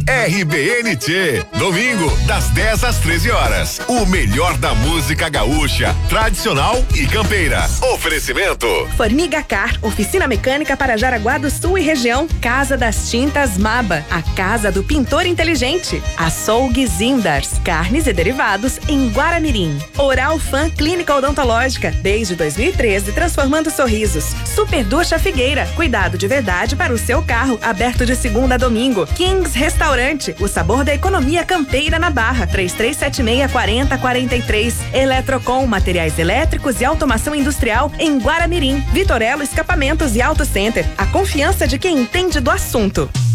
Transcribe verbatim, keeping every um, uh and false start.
R B N T. Domingo, das dez às treze horas. O melhor da música gaúcha, tradicional e campeira. Oferecimento. Formiga Car, oficina mecânica para Jaraguá do Sul e região. Casa das Tintas Maba, a casa do pintor inteligente. Açougue Zindars, carnes e derivados em Guaramirim. Oral Fan Clínica Odontológica, desde dois mil e treze, transformando sorrisos. Super Ducha Figueira, cuidado de verdade para o seu carro, aberto de segunda a domingo. Kings Restaurante, o sabor da economia campeira na Barra, três três sete seis, quatro zero quatro três. Eletrocom, materiais elétricos e automação industrial em Guaramirim. Vitorello Escapamentos e Auto Center, a confiança de quem entende do assunto.